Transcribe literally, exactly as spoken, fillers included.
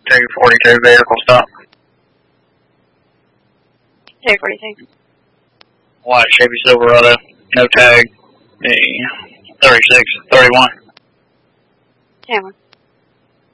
two forty-two vehicle stop. two forty-two. White Chevy Silverado, no tag, the thirty-six thirty-one. ten one.